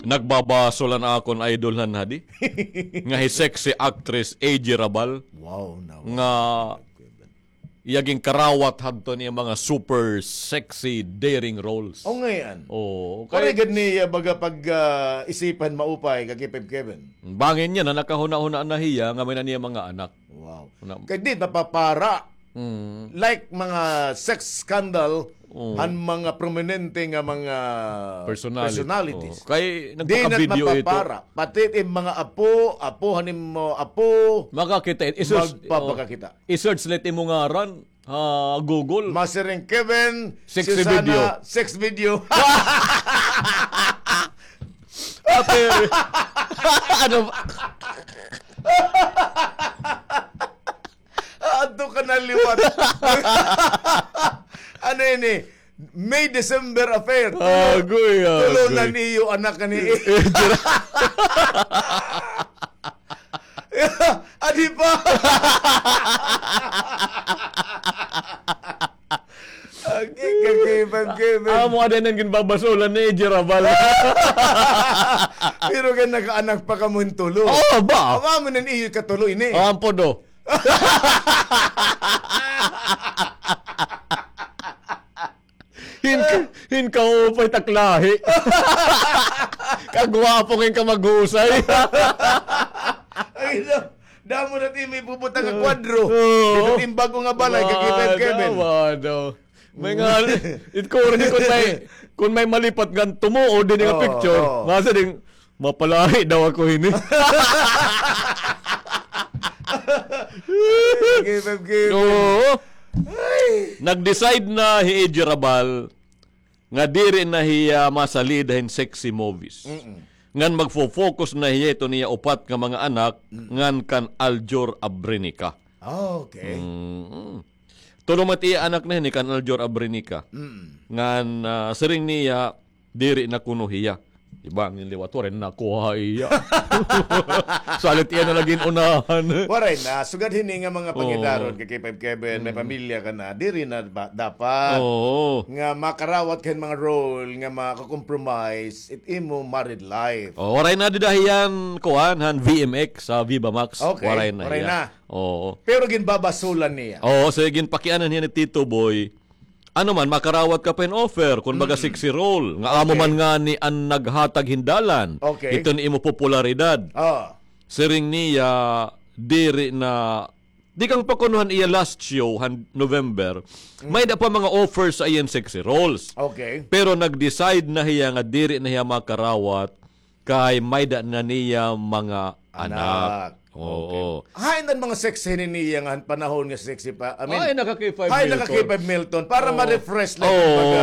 Nagbabaso lang akon idolhan hadi. Nga hi sexy actress AJ Rabal. Wow, na. Nga iyaging karawat hadto niya mga super sexy daring roles. O ngayon. Oh, Kaya kay ni baga pag isipan maupay kagipib Kevin. bangin niya na nakahuna-huna na hiya nga may na niya mga anak. Wow. Una- Kaya di napapara. Mm. Like mga sex scandal han mga prominente nga mga personalities. Oh. Kay Di na nagpaka-video ito. mapapara. Pati yung mga apo hanim mo apo, Makakita i-search magpapakakita. i-search let imo ngaran Google. Mastering Kevin, Sexy Susana, video. sex video. Ate, ano ba? Ato ka na liwat. Ano yun eh? May-December affair. Agoy, Tulo agoy. na niyo anak ka ni Adi pa. Kevin. Amo ada nang ginbabasulan ni Jirabal. Pero kan nagkaanak pa ka mo yung tulo. Oh, ba? Ama mo nan iyo katulo ini. Ampo do. Hin ka upay taklahi. Kagwapo ngin ka maghusay. Ay, damo natin may pupunta ka kwadro. Oo. Ito yung bago nga balay, Kevin. Wado. May nga, it ko rin kung may malipat gan tumuo din nga Oo, picture. oo. Masa ding, mapalahi daw ako hini. Kevin. Oo. Nag-decide na hi Rabal nga diri na hiya masalidahin sexy movies. Ngan magfo-focus na hiya ito niya upat nga mga anak ngan kan Aljor Abrenica. Okay. Tulong mati anak na ni kan Aljor Abrenica. Ngan sering niya diri na kuno hiya. Diba? Ang liwato rin nakuha iya. Salit iya na laging unahan. Waray na, sugad hini nga mga pangidaron kay Kevin, may pamilya ka na, diri na dapat. Oo. Nga makarawat kayo mga role, nga makakompromise, it imo married life. Oh, waray na didahiyan kuan han VMX sa Viva Max. Okay, Waray na. waray iya. na. Oo. Pero ginbabasulan niya. Oo, so ginpakianan niya ni Tito Boy. Ano man, makarawat ka pa in offer kung baga sexy role. Nga amo man nga ni ang naghatag hindalan. Okay. Ito ni imo popularidad. Oh. Siring niya diri na di kang pakunuhan iya last show November. May da pa mga offers sa iyan sexy roles. Okay. Pero nag-decide na hiya nga diri na hiya makarawat kay may da na niya mga anak. Oo. Hain ang mga sexy niya nga panahon nga sexy pa. I mean, Ay, naka-K5 Hay Milton. naka-K5 Milton para ma-refresh lang Oo. pag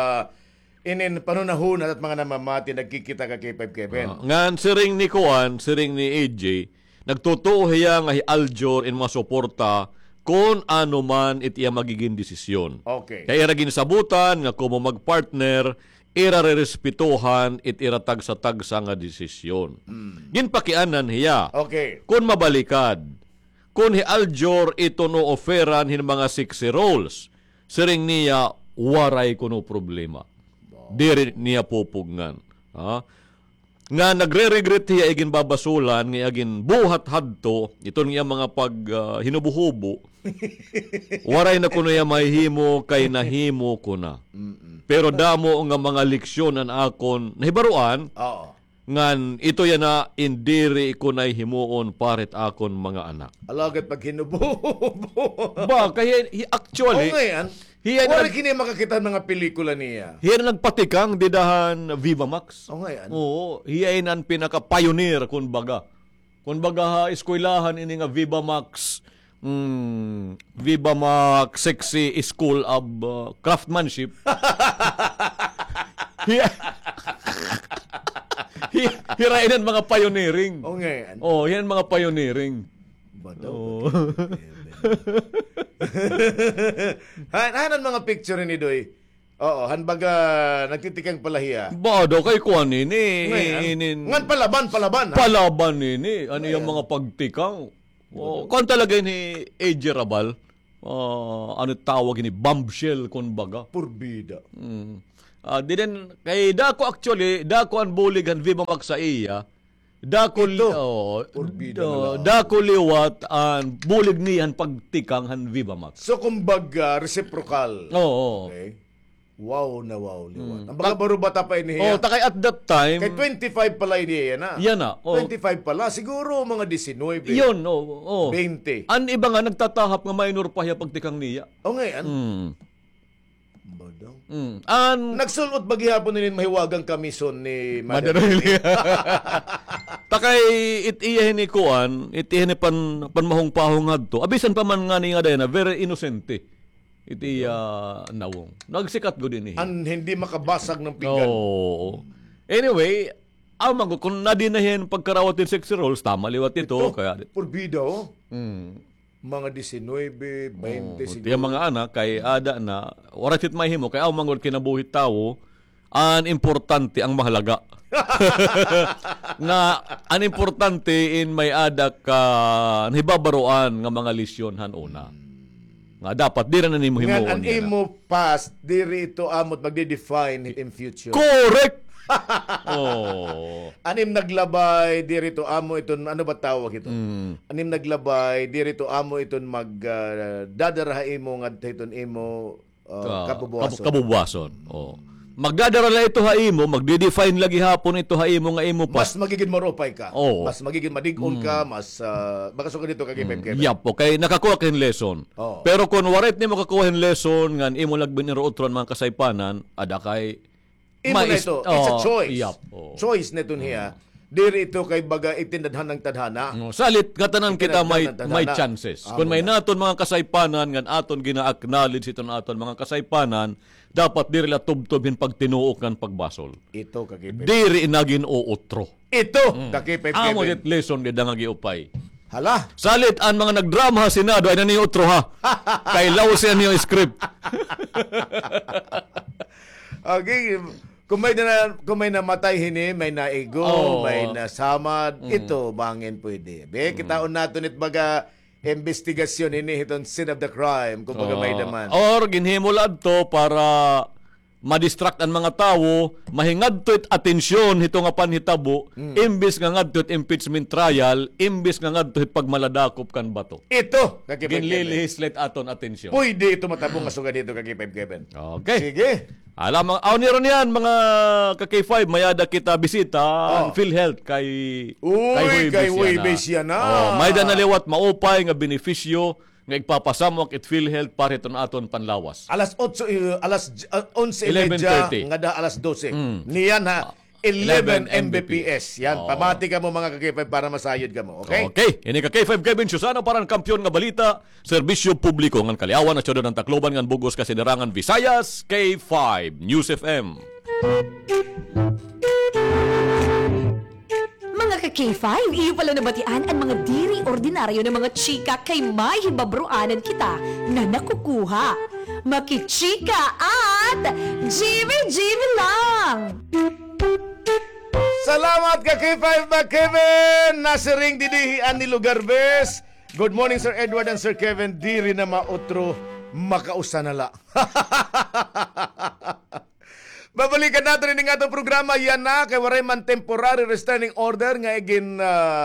inin panunahon at mga namamati nagkikita ka K5 Kevin. Ngan siring ni Kuan, siring ni AJ, nagtotoo hiya nga hi Aljor in mga suporta kung ano man itiya magiging desisyon. Okay. Kaya ira ginasabutan nga kung mo mag-partner, ira rerespetuhan it ira tagsa-tagsa nga desisyon. Ginpakianan hiya. Okay. Kung mabalikad, kung hi Aljor ito no offeran hin mga 60 roles, siring niya waray kuno problema. Diri niya pupugngan. Ha? Nga nagre-regret hiya igin babasulan nga agin buhat hadto iton nga mga pag hinubuhubo. Waray na kuno ya mahimo kay nahimo kuna. Pero damo nga mga leksyon an akon nahibaruan Oo. ngan ito yan na indiri ko na himuon parit akon mga anak. Alagat pag hinubo. Ba, kaya actually, O ngayon, hiya wala na, kini makakita ng mga pelikula niya. hiya na nagpatikang didahan Viva Max. O ngayon. Oo, hiya ang pinaka-pioneer kun baga. Kun baga eskwelahan ini nga Viva Max. Viva Max Sexy School of Craftsmanship. Hirain mga pioneering. O ngayon. Oh, yan mga pioneering. Bato. Oh. Hanan mga picture ni Doy. Oo, hanbaga nagtitikang palahiya. Ba daw kay kuan ini. Ngayon. Ngan palaban. Ha? Palaban ini. Ano yung mga pagtikang? Oh, kuan talaga ni AJ Rabal. Ano tawag ini? Bombshell kun baga. Purbida. Didn't kay dako actually dako ang bulig han Viva Max sa iya. Dako dako liwat ang bulig niyan pagtikang han Viva Max. So kumbaga reciprocal. Oo. Okay. Wow na wow liwat. Ang baga baro bata pa iniya. Takay at that time. Kay 25 pala iniya na. Yan na. 25 pala. Siguro mga 19. Yun, oo. 20. An iba nga nagtatahap nga minor pa hiya pagtikang niya. O ngayon. Mm. Badang. Nagsulot ba gihapon nila mahiwagang kamison ni Mother Riley? Takay itiyahin ni Kuan, itiyahin ni panmahong pahong adto. Abisan pa man nga niya na very innocent. Iti nawong. Nagsikat go din hindi makabasag ng pinggan. Oo. Anyway, kung nadinahin pagkarawat ng 60 rolls, tama liwat ito. Kaya, purbida mga 19, 20 siguro. Yung mga anak, kay ada na, warasit mahimo, kaya mangod kinabuhit tao, an importante ang mahalaga. Na an importante in may ada ka nahibabaroan nga mga lisyon han una. Nga dapat di na nimo himuon an imo past diri ito amot magde-define in future. Correct. Anim naglabay diri to amo iton ano ba tawag ito? Anim naglabay diri to amo iton dadaraha imo ngadto iton imo kabubuason. Magdadara la ito haimo, magde-define lagi hapon ito haimo nga imo pa. Mas magiging maropay ka. Mas magiging madig-on ka, mas baka so dito kay Kevin. Yap, okay, nakakuha kin lesson. Pero kung warit nimo kakuha hin lesson ngan imo lagbin ro utron mga kasaypanan, ada kay imo na ito. It's a choice. Yap. Choice neton hiya. Diri ito kay baga itindadhan ng tadhana. Salit katanan kita may chances. Kung may naton mga kasaypanan ngan aton gina-acknowledge iton aton mga kasaypanan, dapat diri la tubtubin pagtinuok kan pagbasol. Ito kakipip. Diri inagin o utro. Ito kakipip. Amo dit lesson di dangagi upay. Hala. Salit ang mga nagdrama sa Senado ay nani utro ha. Kay law siya niyo script. Okay. Kung may namatay hini, may naigo, may nasamad, ito bangin pwede. Kitaon nato nit baga investigasyon ini itong scene of the crime kung baga may naman. Or ginhimulad to para madistract ang mga tao, mahingad to it atensyon hito nga panhitabo, imbis nga ngadto it impeachment trial, imbis nga ngadto it pagmaladakop kan bato. Ito, ginlilegislate aton atensyon. Pwede ito matabong nga sugad dito kakipip Kevin. Okay. Sige. Alam, niron yan, mga ka-K5, mayada kita bisita ang PhilHealth kay Huibes yan na. May naliwat maupay nga benepisyo nga igpapasamok it PhilHealth para ito na aton panlawas. Alas 11:30 nga da alas 12. Niyan ha. 11 Mbps. Yan, pamati ka mo mga ka-K5 para masayod ka mo. Okay? Okay. Ini ka-K5 Kevin Susano parang kampiyon nga balita, serbisyo publiko ngan kaliawan at syudod ng Tacloban ngan Bugos kasiderangan Visayas, K5 News FM. Mga ka-K5, iyo pala nabatian ang mga diri ordinaryo ng mga chika kay may hibabroanan kita na nakukuha. Makichika at Jimmy lang! Salamat ka K5 ba Kevin! Nasiring didihian ni Lugarbes. Good morning Sir Edward and Sir Kevin. Diri na mautro makausanala. Babalikan natin ini nga itong programa. Yan na kay waray man temporary restraining order nga igin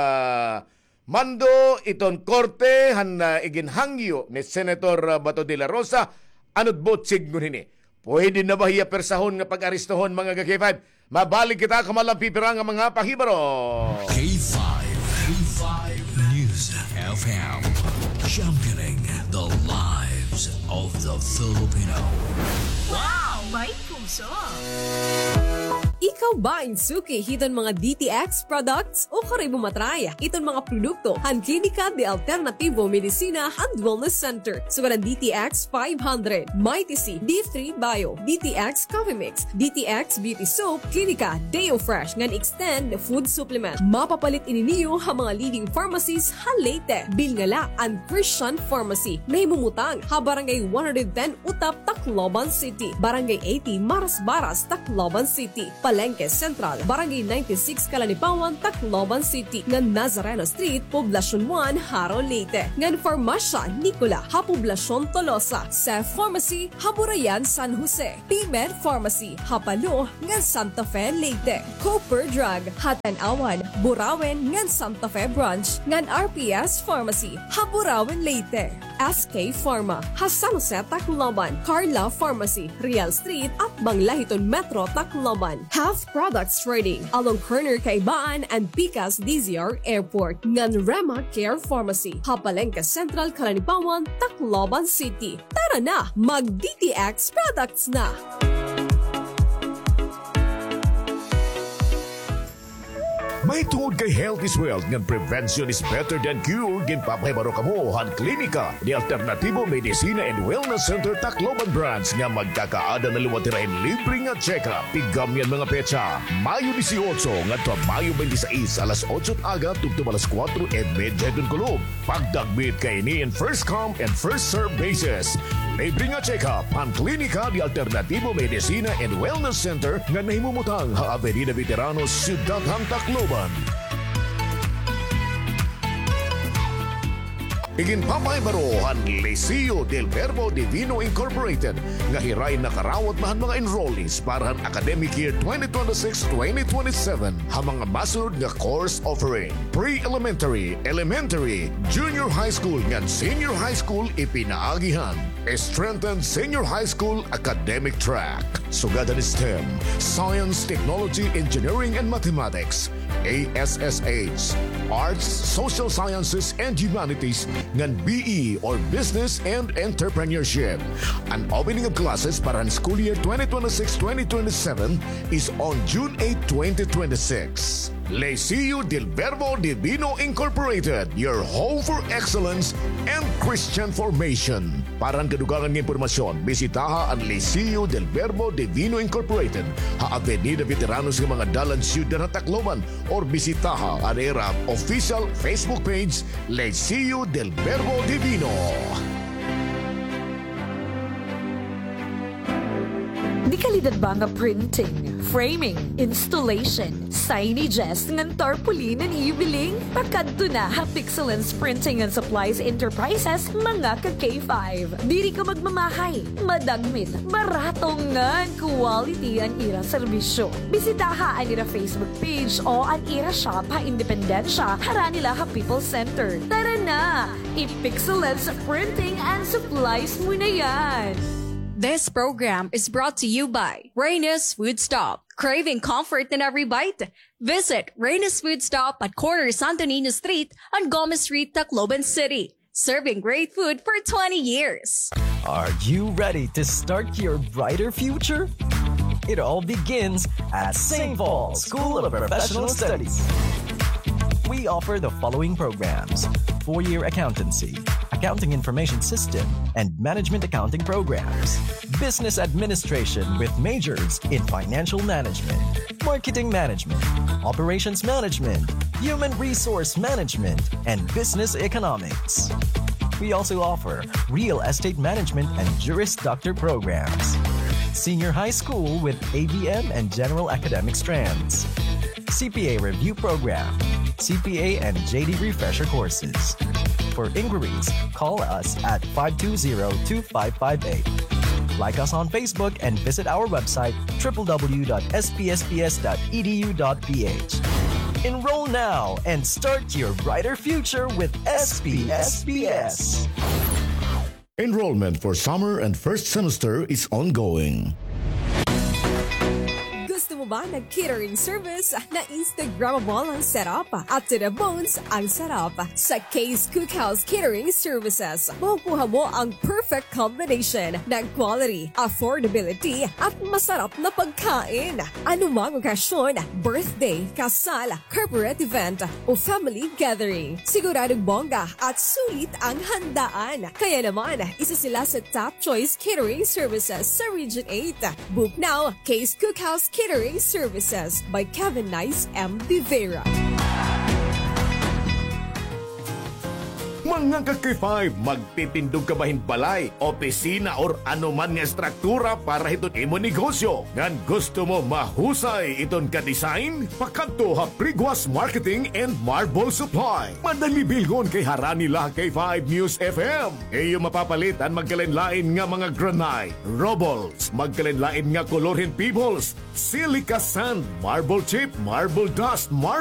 mando iton korte han igin hangyo ni Senator Bato de la Rosa. Anod botsig ngun hini. Pwede na ba hiya persahon nga pag-aristohon mga K5? Mabalik kita kamalang pipirang ang mga pahibaro. K5 News FM, championing the lives of the Filipino. Wow! May puso! Ikaw ba insuki hiton mga DTX products o kare bumatray iton mga produkto han Klinika de Alternativo Medicina and Wellness Center sugaran DTX 500, Mighty C, D3 Bio, DTX Coffee Mix, DTX Beauty Soap, Klinika Deo Fresh ngan extend food supplement. Mapapalit ininiyo ang mga leading pharmacies han Leyte, Bilngala and Christian Pharmacy. Nahimumutang ha Barangay 110 Utap, Tacloban City, Barangay 80 Maras Baras, Tacloban City. Palengke Central, Barangay 96, Calanipawan, Tacloban City, ng Nazareno Street, Poblacion 1, Haro, Leyte, ng Farmasya Nicola, Poblacion Tolosa, sa Pharmacy, Haburayan, San Jose, P-Med Pharmacy, Hapalo, ng Santa Fe, Leyte, Cooper Drug, Hatanawan, Burawen, ng Santa Fe Branch, ng RPS Pharmacy, Haburawen, Leyte, SK Pharma, San Jose, Tacloban, Carla Pharmacy, Real Street, at Banglahiton Metro, Tacloban, Health Products Trading, along Corner Kaibaan and Picas DZR Airport, ng Rema Care Pharmacy, Palengke Central, Calanipawan, Tacloban City. Tara na, mag-DTX Products na! May tungod kay health is wealth ng prevention is better than cure. Ginpapahibaro ka mo han klinika ni Alternatibo Medicina and Wellness Center Tacloban Branch nga magkakaada na luwatirahin libre nga check-up. Pigam yan mga petsa. Mayo 18 ngadto Mayo 26 alas 8 aga tugtong alas 4:30 kulog. Pagdagbit kay ni in first come and first serve basis. Libre nga check-up ang klinika ni Alternatibo Medicina and Wellness Center nga nahimumutang ha Avenida Veteranos, Ciudad Tacloban. Iginpapaybarohan Liceo del Verbo Divino Incorporated nga hiray nakarawat mahan mga enrollees para academic year 2026-2027 ha mga masunod nga course offering pre-elementary, elementary, junior high school ngan senior high school ipinaagihan. Strengthened senior high school academic track. Sugadan STEM, Science, Technology, Engineering, and Mathematics. ASSH, Arts, Social Sciences, and Humanities, ngan BE or Business and Entrepreneurship. An opening of classes para school year 2026-2027 is on June 8, 2026. Liceo del Verbo Divino Incorporated, your home for excellence and Christian formation. Para ang kadugangan ng impormasyon, bisitaha ang Liceo del Verbo Divino Incorporated, ha Avenida Veteranos ng mga dalan Ciudad Tacloban, or bisitaha ang era official Facebook page Liceo del Verbo Divino. Di kalidad ba nga printing, framing, installation, signages, ngan tarpaulin ng ibiling? Pakadto na ha Pixelance Printing and Supplies Enterprises, mga ka-K5. Diri ka magmamahay, madagmit, baratong ngan, quality ang ira serbisyo. Bisitaha ang ira Facebook page o ang ira shop ha Independensya, hara nila ha People Center. Tara na, i-Pixelance Printing and Supplies mo na yan! This program is brought to you by Reyna's Food Stop. Craving comfort in every bite? Visit Reyna's Food Stop at corner Santo Niño Street on Gomez Street, Tacloban City. Serving great food for 20 years. Are you ready to start your brighter future? It all begins at St. Paul School of Professional Studies. We offer the following programs: 4-year accountancy, accounting information system, and management accounting programs, business administration with majors in financial management, marketing management, operations management, human resource management, and business economics. We also offer real estate management and Juris Doctor programs, senior high school with ABM and general academic strands, CPA review program, CPA and JD refresher courses. For inquiries, call us at 520-2558. Like us on Facebook and visit our website www.spsps.edu.ph. Enroll now and start your brighter future with SPSPS. Enrollment for summer and first semester is ongoing. Gusto mo ba ng catering service na Instagrammable ang setup at to the bones ang sarap? Sa K's Cookhouse Catering Services, makukuha mo ang perfect combination ng quality, affordability at masarap na pagkain. Anumang okasyon, birthday, kasal, corporate event o family gathering, siguradong bongga at sulit ang handaan. Kaya naman, isa sila sa top choice catering services sa Region 8. Book now, K's Cookhouse Catering Services by Kevin Nice M. De Vera. Mga ka-K5, magtitindog ka bahin balay, opisina or anuman nga struktura para hiton imo negosyo. Ngan gusto mo mahusay iton ka-design? Pakanto ha Priguas Marketing and Marble Supply. Madali bilgon kay harani nila K5 News FM. Iyo mapapalitan magkalenlain nga mga granite, robles, magkalenlain nga kolorin pebbles, silica sand, marble chip, marble dust,